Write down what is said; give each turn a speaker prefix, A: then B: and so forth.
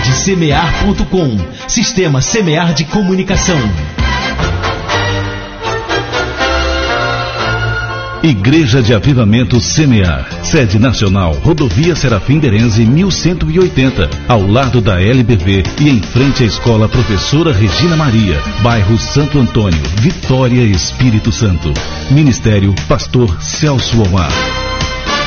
A: Rede Semear.com. Sistema Semear de Comunicação.
B: Igreja de Avivamento Semear, sede nacional, Rodovia Serafim Berenze 1180, ao lado da LBV e em frente à Escola Professora Regina Maria, bairro Santo Antônio, Vitória, Espírito Santo. Ministério Pastor Celso Omar.